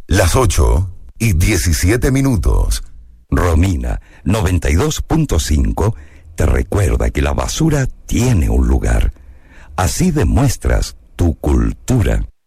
Las 8:17. Romina 92.5 te recuerda que la basura tiene un lugar. Así demuestras tu cultura.